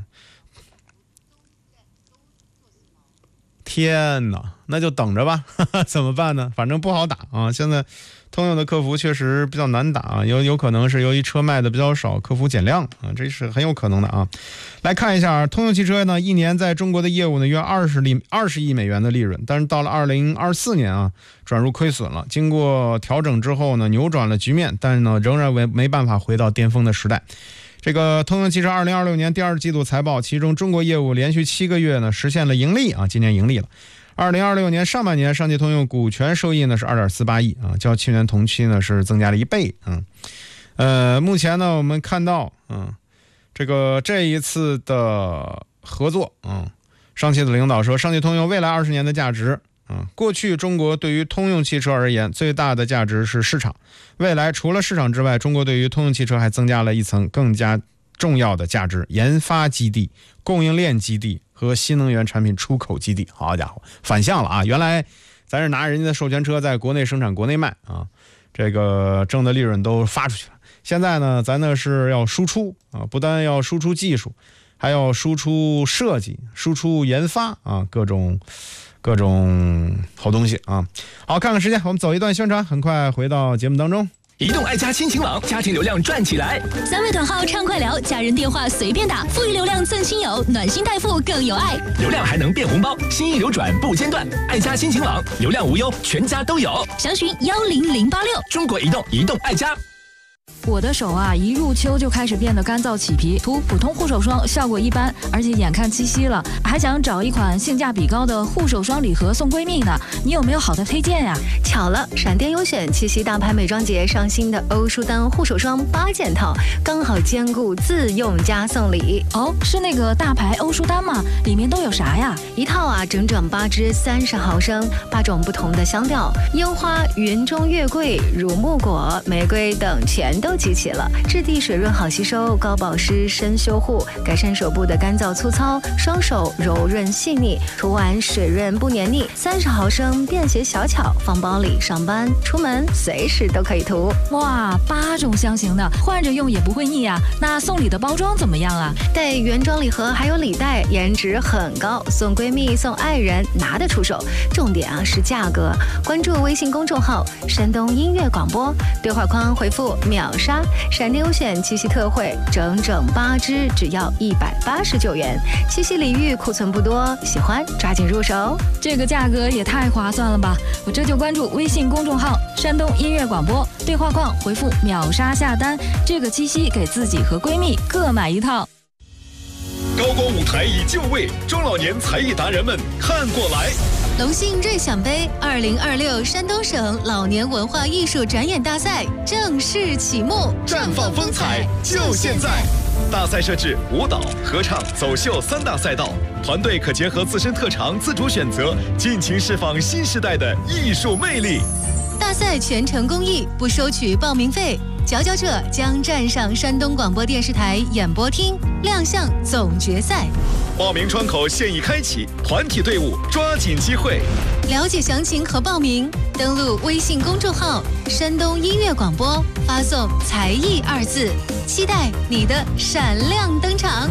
天哪，那就等着吧，哈哈，怎么办呢？反正不好打啊，现在通用的客服确实比较难打，有有可能是由于车卖的比较少，客服减量啊，这是很有可能的啊。来看一下通用汽车呢，一年在中国的业务呢约二十亿二十亿美元的利润，但是到了二零二四年啊，转入亏损了。经过调整之后呢，扭转了局面，但是呢，仍然没没办法回到巅峰的时代。这个通用汽车二零二六年第二季度财报，其中中国业务连续七个月呢实现了盈利啊，今年盈利了。二零二六年上半年，上汽通用股权收益呢是二点四八亿啊，较去年同期呢是增加了一倍啊。呃，目前呢我们看到，嗯，这个这一次的合作，嗯，上汽的领导说，上汽通用未来二十年的价值，嗯，过去中国对于通用汽车而言，最大的价值是市场，未来除了市场之外，中国对于通用汽车还增加了一层更加重要的价值，研发基地、供应链基地和新能源产品出口基地。好家伙，反向了啊！原来咱是拿人家的授权车在国内生产、国内卖啊，这个挣的利润都发出去了。现在呢，咱呢是要输出啊，不但要输出技术，还要输出设计、输出研发啊，各种各种好东西啊。好，看看时间，我们走一段宣传，很快回到节目当中。 移动爱家亲情网，家庭流量赚起来！ 三位短号畅快聊，家人电话随便打，富裕流量赠亲友，暖心代付更有爱， 流量还能变红包，心意流转不间断。爱家亲情网，流量无忧，全家都有。 详询幺零零八六。 中国移动，移动爱家。 我的手啊，一入秋就开始变得干燥起皮，涂普通护手霜效果一般，而且眼看七夕了，还想找一款性价比高的护手霜礼盒送闺蜜呢。你有没有好的推荐呀？ 巧了，闪电优选七夕大牌美妆节上新的欧舒丹护手霜八件套，刚好兼顾自用加送礼。 哦，是那个大牌欧舒丹吗？里面都有啥呀？ 一套啊，整整八支，三十毫升，八种不同的香调，樱花、云中月桂、乳木果、玫瑰等全都集齐了，质地水润好吸收，高保湿深修护，改善手部的干燥粗糙，双手柔润细腻，涂完水润不黏腻。三十毫升，便携小巧，放包里，上班出门随时都可以涂。 哇，八种香型的，换着用也不会腻啊。那送礼的包装怎么样啊？ 带原装礼盒还有礼袋，颜值很高，送闺蜜送爱人拿得出手。重点啊是价格，关注微信公众号山东音乐广播，对话框回复秒杀闪电优选七夕特惠，整整八支，只要一百八十九元。七夕礼遇库存不多，喜欢抓紧入手。 这个价格也太划算了吧！我这就关注微信公众号山东音乐广播，对话框回复秒杀下单，这个七夕给自己和闺蜜各买一套。 高光舞台已就位，中老年才艺达人们看过来。 龙信瑞享杯二零二六山东省老年文化艺术展演大赛正式启幕， 绽放风采就现在！大赛设置舞蹈、合唱、走秀三大赛道，团队可结合自身特长自主选择，尽情释放新时代的艺术魅力。 大赛全程公益，不收取报名费。佼佼者将站上山东广播电视台演播厅，亮相总决赛。 报名窗口现已开启，团体队伍抓紧机会。 了解详情和报名，登录微信公众号山东音乐广播，发送才艺二字，期待你的闪亮登场。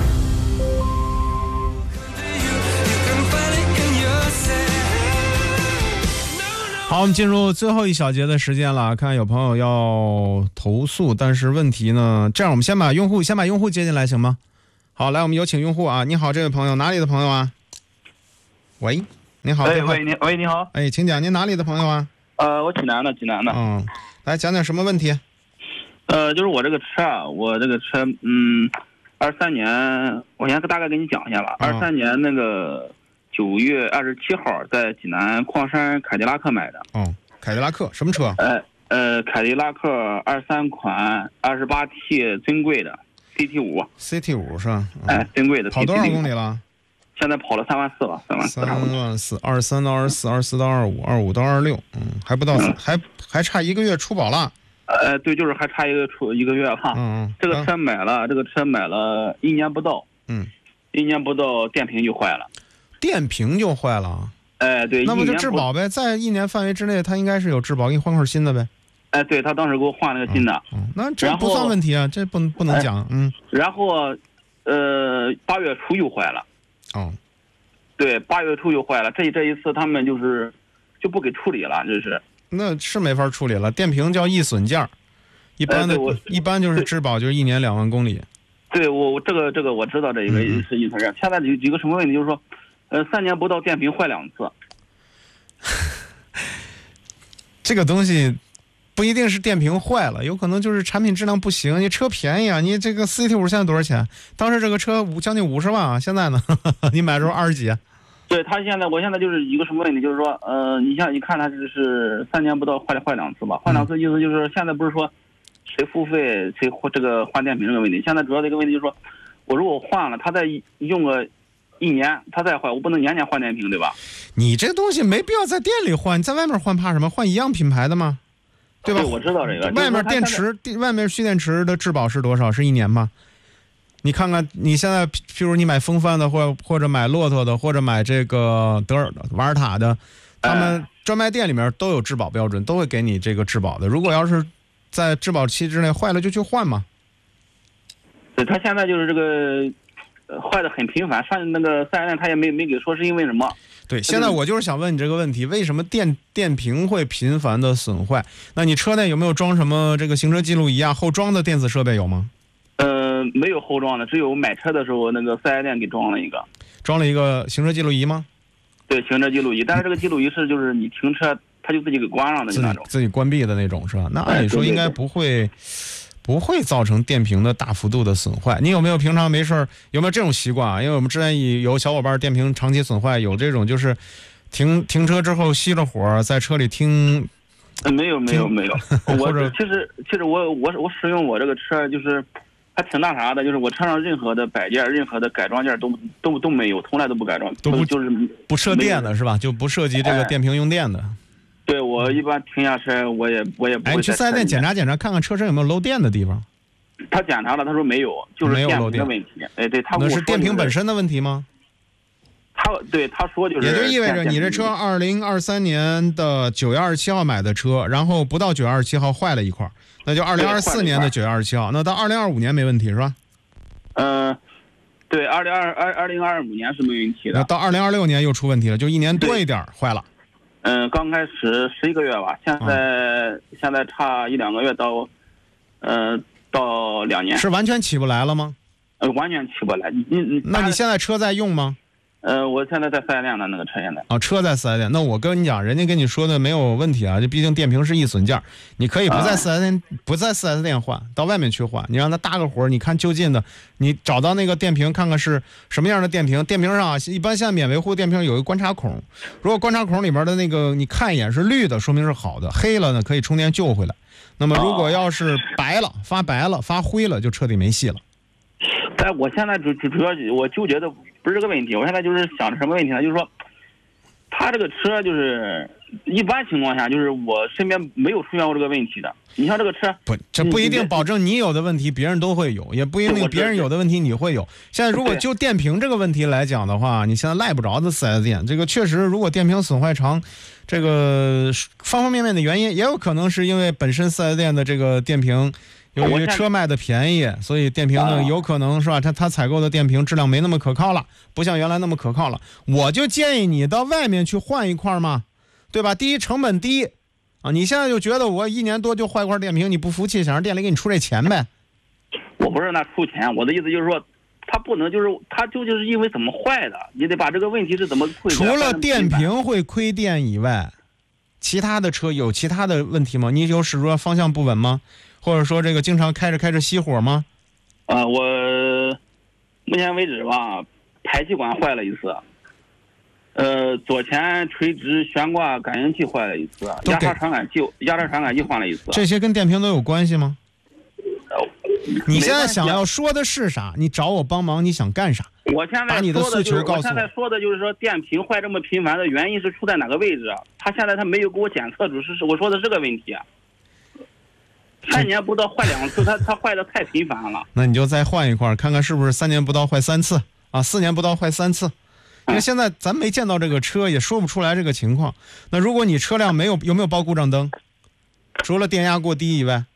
好好，我们进入最后一小节的时间了，看有朋友要投诉，但是问题呢，这样我们先把用户先把用户接进来行吗？好，来我们有请用户啊。你好，这位朋友，哪里的朋友啊？喂，你好。 哎，喂，你喂，你好。 哎，请讲，您哪里的朋友啊？ 呃，我济南的，济南的。 嗯，来讲讲什么问题？ 呃，就是我这个车啊，我这个车，嗯，二三年，我先大概给你讲一下吧。二三、嗯、年那个九月二十七号，在济南矿山凯迪拉克买的。 哦，凯迪拉克什么车？ 呃呃，凯迪拉克二三款二十八 T 尊贵的 C T 五。 C T 五是吧？ 哎、呃，尊贵的。 跑多少公里了？ 现在跑了三万四了，三万四。 三万四，二三到二十四，二四到二五，二五到二六，嗯，还不到，嗯、还还差一个月出保了。 呃，对，就是还差一个出一个月哈。 嗯嗯。 这个车买了，这个车买了一年不到。 嗯。 一年不到，电瓶就坏了。 电瓶就坏了。 哎，对。 那不就质保呗？在一年范围之内，它应该是有质保，给你换块新的呗。 哎，对，他当时给我换了个新的。 嗯。嗯那这不算问题啊，这不不能讲。嗯。 然后，呃，八月初又坏了。 哦。 对，八月初又坏了。这这一次他们就是就不给处理了，这是。 那是没法处理了，电瓶叫易损件，一般的、呃、一般就是质保就是一年两万公里。 对，我这个这个我知道这个是易损件。现在有几个什么问题，就是说，呃，三年不到电瓶坏两次。 这个东西不一定是电瓶坏了，有可能就是产品质量不行。你车便宜啊，你这个 C T 五现在多少钱？当时这个车五将近五十万啊，现在呢，你买的时候二十几。 对他现在，我现在就是一个什么问题，就是说，呃，你像你看他这是三年不到坏坏两次吧，换两次意思就是现在不是说谁付费谁这个换电瓶这个问题，现在主要的一个问题就是说，我如果换了，他再用个一年，他再坏，我不能年年换电瓶，对吧？ 你这东西没必要在店里换，你在外面换怕什么？换一样品牌的吗？对吧？ 对，我知道这个。 外面电池，外面蓄电池的质保是多少？是一年吗？你看看，你现在譬如你买风帆的，或或者买骆驼的，或者买这个德尔瓦尔塔的，他们专卖店里面都有质保标准，都会给你这个质保的。如果要是在质保期之内坏了，就去换嘛。 对，他现在就是这个、呃、坏的很频繁，上那个四 S店他也没没给说是因为什么。 对，现在我就是想问你这个问题，为什么电电瓶会频繁的损坏？那你车内有没有装什么这个行车记录仪啊？后装的电子设备有吗？ 呃，没有后装的，只有买车的时候那个四 S店给装了一个。 装了一个行车记录仪吗？ 对，行车记录仪，但是这个记录仪是就是你停车它就自己给关上的那种， 自己关闭的那种是吧？那按理说应该不会、哎、对对对不会造成电瓶的大幅度的损坏。你有没有平常没事有没有这种习惯啊？因为我们之前有小伙伴电瓶长期损坏，有这种就是停停车之后熄了火，在车里听。 呃、没有没有没有，我其实其实我我我使用我这个车就是还挺那啥的，就是我车上任何的摆件、任何的改装件都都都没有，从来都不改装， 都不就是不涉电的是吧？就不涉及这个电瓶用电的。 哎、对，我一般停下车，我也我也不会。 哎，你去四 S店检查检查，看看车身有没有漏电的地方。 他检查了，他说没有，就是电瓶的问题。哎，对他、就是、 那是电瓶本身的问题吗？ 他对他说就是， 也就意味着你这车二零二三年的九月二十七号买的车，然后不到九月二十七号坏了一块，那就二零二四年的九月二十七号，那到二零二五年没问题是吧？ 嗯，对，二零二二二零二五年是没问题的。 那到二零二六年又出问题了，就一年多一点坏了。 嗯，刚开始十一个月吧，现在、嗯、现在差一两个月到，呃，到两年。 是完全起不来了吗？ 呃，完全起不来。你你那你现在车在用吗？ 呃，我现在在四 S店的那个车现在。 啊，车在四 S店。那我跟你讲，人家跟你说的没有问题啊，这毕竟电瓶是易损件，你可以不在四 S 店、啊、不在四 S 店换，到外面去换。你让他搭个活，你看就近的，你找到那个电瓶，看看是什么样的电瓶。电瓶上啊，一般现在免维护电瓶有一个观察孔，如果观察孔里边的那个你看一眼是绿的，说明是好的；黑了呢，可以充电救回来。那么如果要是白了、发白了、发灰了，就彻底没戏了。 但我现在主主主要我纠结的不是这个问题，我现在就是想着什么问题呢？就是说，他这个车就是一般情况下，就是我身边没有出现过这个问题的。你像这个车， 不，这不一定保证你有的问题别人都会有，也不一定别人有的问题你会有。现在如果就电瓶这个问题来讲的话，你现在赖不着的四 S 店，这个确实，如果电瓶损坏长，这个方方面面的原因，也有可能是因为本身四 S 店的这个电瓶。由于车卖的便宜，所以电瓶呢有可能是吧？它它采购的电瓶质量没那么可靠了，不像原来那么可靠了。我就建议你到外面去换一块嘛， 对吧？第一成本低啊，你现在就觉得我一年多就坏块电瓶，你不服气，想让店里给你出这钱呗？ 我不是那出钱，我的意思就是说，他不能就是他究竟是因为怎么坏的，你得把这个问题是怎么会。 除了电瓶会亏电以外，其他的车有其他的问题吗？你有使说方向不稳吗？或者说这个经常开着开着熄火吗？ 啊、呃，我目前为止吧，排气管坏了一次。呃，左前垂直悬挂感应器坏了一次，压榨传感器压榨传感器换了一次。 这些跟电瓶都有关系吗？呃、你现在想要说的是啥？你找我帮忙，你想干啥？ 我现在把你的诉求告诉我。 我现在说的就是说，电瓶坏这么频繁的原因是出在哪个位置？他现在他没有给我检测出是，我说的这个问题。三年不到坏两次，他他坏的太频繁了。 那你就再换一块，看看是不是三年不到坏三次啊？四年不到坏三次。因为现在咱没见到这个车，也说不出来这个情况。那如果你车辆没有有没有报故障灯？除了电压过低以外，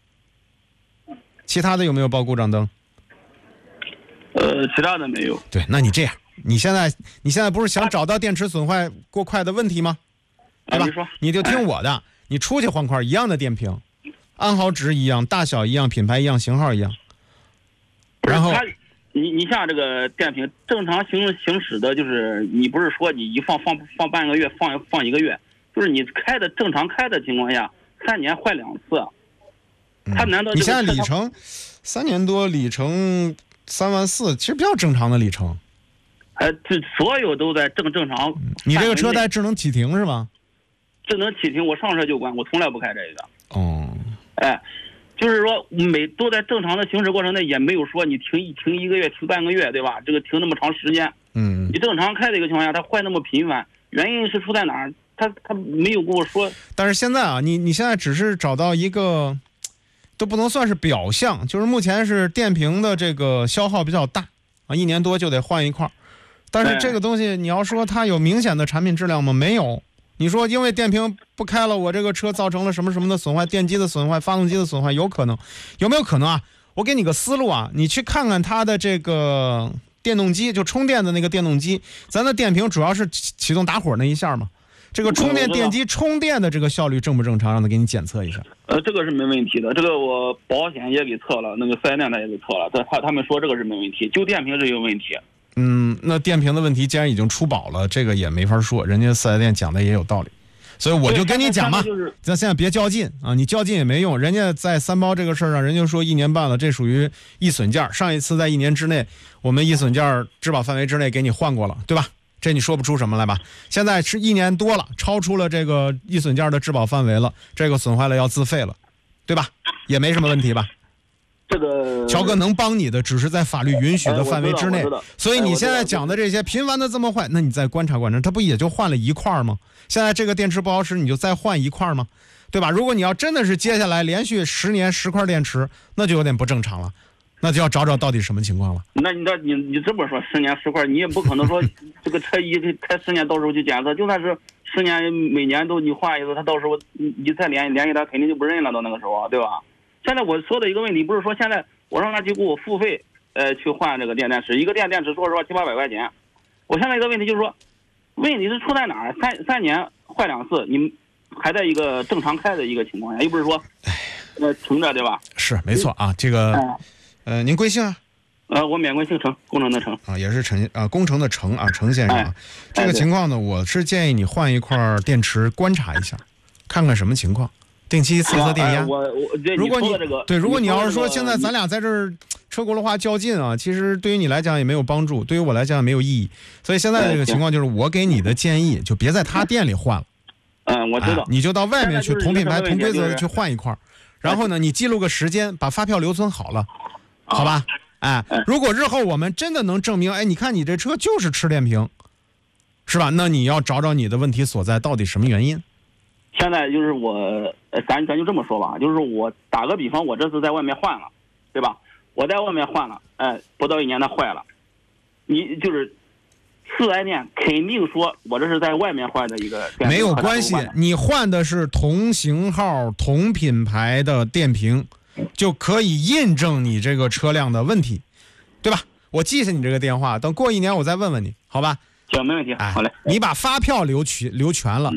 其他的有没有报故障灯？ 呃，其他的没有。 对，那你这样，你现在你现在不是想找到电池损坏过快的问题吗？对吧？ 啊、你说， 你就听我的，哎、你出去换块一样的电瓶，安毫值一样，大小一样，品牌一样，型号一样。然后。 你你像这个电瓶正常行行驶的，就是你不是说你一放放放半个月，放放一个月，就是你开的正常开的情况下，三年坏两次。他难道、 嗯、你现在里程三年多，里程三万四，其实比较正常的里程。 呃，这所有都在正正常。 你这个车带智能启停是吧？ 智能启停，我上车就关，我从来不开这个。 哦。 哎。就是说，每都在正常的行驶过程内，也没有说你停一停一个月、停半个月，对吧？这个停那么长时间， 嗯， 你正常开的一个情况下，它坏那么频繁，原因是出在哪儿？他他没有跟我说。 但是现在啊，你你现在只是找到一个，都不能算是表象，就是目前是电瓶的这个消耗比较大啊，一年多就得换一块。但是这个东西，你要说它有明显的产品质量吗？没有。你说因为电瓶不开了，我这个车造成了什么什么的损坏，电机的损坏，发动机的损坏，有可能，有没有可能啊？我给你个思路啊，你去看看它的这个电动机，就充电的那个电动机，咱的电瓶主要是启动打火那一下嘛，这个充电电机充电的这个效率正不正常？让他给你检测一下。 呃，这个是没问题的，这个我保险也给测了，那个四 S 店他也给测了，他他们说这个是没问题，就电瓶是有问题。 嗯，那电瓶的问题既然已经出保了，这个也没法说，人家四 S 店讲的也有道理，所以我就跟你讲嘛，咱现在别较劲啊，你较劲也没用，人家在三包这个事儿上，人家说一年半了，这属于易损件，上一次在一年之内，我们易损件质保范围之内给你换过了，对吧？这你说不出什么来吧？现在是一年多了，超出了这个易损件的质保范围了，这个损坏了要自费了，对吧？也没什么问题吧？ 这个乔哥能帮你的只是在法律允许的范围之内， 哎、 所以你现在讲的这些频繁的这么坏，那你再观察观察，它不也就换了一块吗？现在这个电池不好使，你就再换一块吗？对吧？如果你要真的是接下来连续十年十块电池，那就有点不正常了，那就要找找到底什么情况了。 那你这你你这么说十年十块，你也不可能说这个车一开十年到时候去检测，就算是十年每年都你换一次，他到时候你你再联联系他肯定就不认了，到那个时候，对吧？现在我说的一个问题不是说现在我让他去给我付费，呃，去换这个电电池，一个电电池说实话七八百块钱。我现在一个问题就是说，问题是出在哪儿？三三年坏两次，你还在一个正常开的一个情况下，又不是说，呃，停着对吧？ 是没错啊，这个，呃，您贵姓啊？ 呃，我免贵姓程，工程的程啊，也是陈啊，工程的程啊，程先生啊。这个情况呢，我是建议你换一块电池观察一下，看看什么情况。定期测测电压。 我我如果你对，如果你要是说这个现在咱俩在这儿车轱辘话较劲啊，其实对于你来讲也没有帮助，对于我来讲也没有意义。所以现在这个情况就是我给你的建议，就别在他店里换了。 嗯，我知道。 啊、你就到外面去同品牌同规则的去换一块，然后呢，你记录个时间，把发票留存好了，好吧？哎，如果日后我们真的能证明，哎，你看你这车就是吃电瓶，是吧？那你要找找你的问题所在，到底什么原因？ 现在就是我，呃，咱咱就这么说吧，就是我打个比方，我这次在外面换了，对吧？我在外面换了，哎，不到一年它坏了，你就是四 S 店肯定说我这是在外面换的一个电瓶， 没有关系，你换的是同型号、同品牌的电瓶，就可以印证你这个车辆的问题，对吧？我记下你这个电话，等过一年我再问问你，好吧？ 行，没问题。 哎， 好嘞。 你把发票留取留全了。嗯，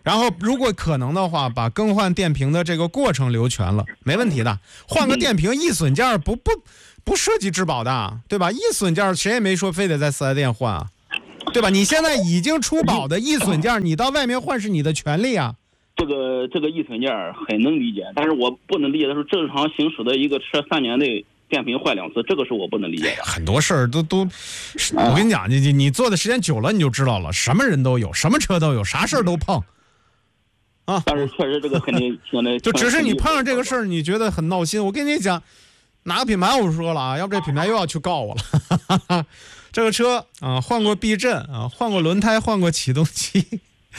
然后如果可能的话，把更换电瓶的这个过程留全了，没问题的。换个电瓶易损件不不不涉及质保的，对吧？易损件谁也没说非得在四 S 店换啊，对吧？你现在已经出保的易损件，你到外面换是你的权利啊。 这个这个易损件很能理解，但是我不能理解的是正常行驶的一个车三年内电瓶坏两次，这个是我不能理解的。 很多事儿都都，我跟你讲，你你你做的时间久了，你就知道了，什么人都有，什么车都有，啥事儿都碰。啊， 但是确实这个肯定现在就只是你碰上这个事儿，你觉得很闹心。我跟你讲，哪个品牌我说了啊，要不这品牌又要去告我了。这个车啊，换过避震啊，换过轮胎，换过启动器，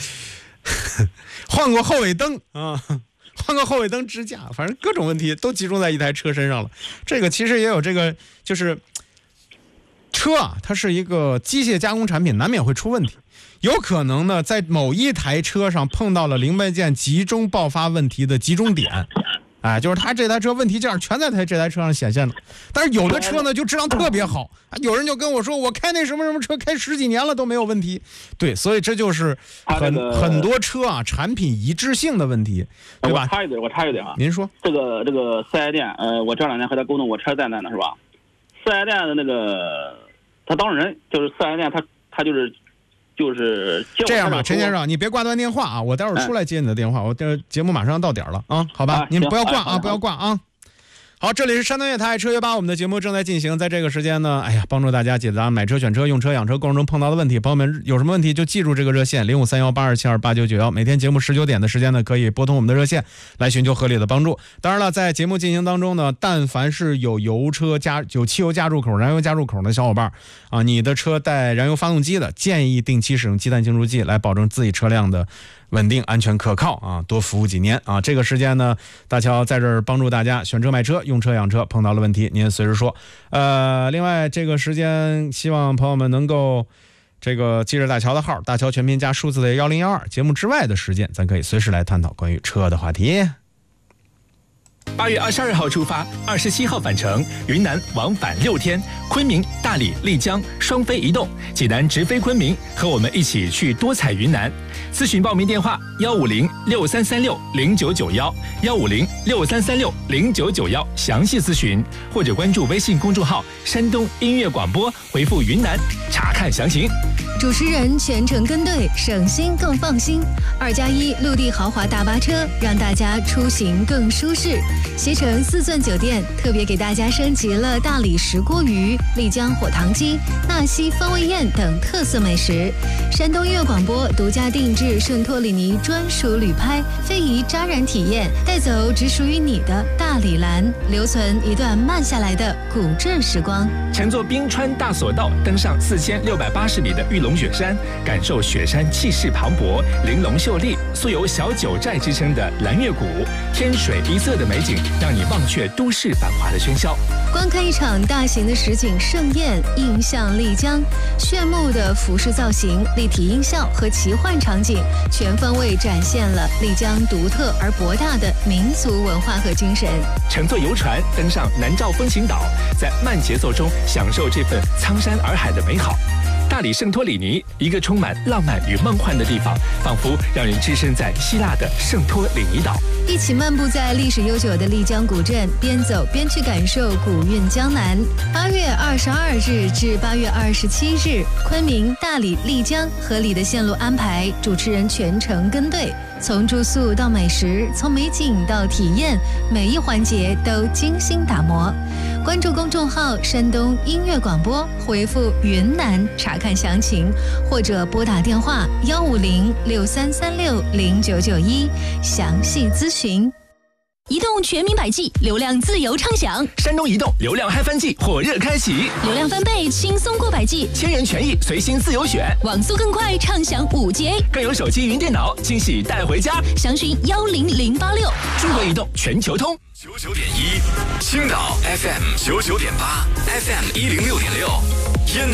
换过后尾灯啊，换个后尾灯支架，反正各种问题都集中在一台车身上了。这个其实也有这个，就是车啊，它是一个机械加工产品，难免会出问题。有可能呢，在某一台车上碰到了零配件集中爆发问题的集中点，哎，就是它这台车问题件全在它这台车上显现了。但是有的车呢就质量特别好，有人就跟我说，我开那什么什么车开十几年了都没有问题。对，所以这就是很、这个、很多车啊产品一致性的问题，对吧？ 我插一嘴，我插一嘴啊， 您说这个这个四 S 店，呃，我这两天和他沟通，我车在那呢，是吧？四 S 店的那个他当事人就是四 S 店，他他就是。就是这样吧，陈先生，你别挂断电话啊，我待会儿出来接你的电话。我这节目马上到点了啊，好吧， 啊、 您不要挂啊， 啊不要挂啊。好，这里是山东夜台车约吧，我们的节目正在进行，在这个时间呢，哎呀，帮助大家解答买车、选车、用车、养车过程中碰到的问题。朋友们有什么问题就记住这个热线零五三幺八二七二八九九幺，每天节目十九点的时间呢，可以拨通我们的热线来寻求合理的帮助。当然了，在节目进行当中呢，但凡是有油车加有汽油加注口、燃油加注口的小伙伴啊，你的车带燃油发动机的，建议定期使用鸡蛋净除剂来保证自己车辆的稳定、安全、可靠啊，多服务几年啊！这个时间呢，大乔在这儿帮助大家选车、买车、用车、养车，碰到了问题您随时说。呃，另外这个时间，希望朋友们能够这个记着大乔的号，大乔全拼加数字的幺零幺二。节目之外的时间，咱可以随时来探讨关于车的话题。 八月二十二号出发，二十七号返程，云南往返六天，昆明、大理、丽江双飞一动，济南直飞昆明，和我们一起去多彩云南。咨询报名电话：幺五零六三三六零九九幺，幺五零六三三六零九九幺，详细咨询，或者关注微信公众号“山东音乐广播”，回复“云南”查看详情。 主持人全程跟队，省心更放心。二加一陆地豪华大巴车，让大家出行更舒适。携程四钻酒店特别给大家升级了大理石锅鱼、丽江火糖鸡、纳西风味宴等特色美食。山东音乐广播独家定制圣托里尼专属旅拍，非遗扎染体验，带走只属于你的大理蓝，留存一段慢下来的古镇时光。 乘坐冰川大索道，登上四千六百八十米的玉龙雪山，感受雪山气势磅礴、玲珑秀丽，素有小九寨之称的蓝月谷，天水一色的美景，让你忘却都市繁华的喧嚣。 观看一场大型的实景盛宴，映向丽江，炫目的服饰造型、立体音效和奇幻场景，全方位展现了丽江独特而博大的民族文化和精神。 乘坐游船登上南诏风情岛，在慢节奏中享受这份苍山洱海的美好。大理圣托里尼，一个充满浪漫与梦幻的地方，仿佛让人置身在希腊的圣托里尼岛。 一起漫步在历史悠久的丽江古镇，边走边去感受古韵江南。八月二十二日至八月二十七日，昆明、大理、丽江合理的线路安排，主持人全程跟队，从住宿到美食，从美景到体验，每一环节都精心打磨。关注公众号山东音乐广播，回复云南查看详情，或者拨打电话幺五零六三三六零九九一详细咨询。 移动全民百 G， 流量自由畅享。 山东移动流量嗨翻季火热开启， 流量翻倍，轻松过百 G， 千元权益随心自由选， 网速更快，畅享五 G A， 更有手机云电脑惊喜带回家。 详询幺零零八六。 中国移动全球通。 九九点一，青岛 F M 九九点八 ，F M 一零六点六，烟台。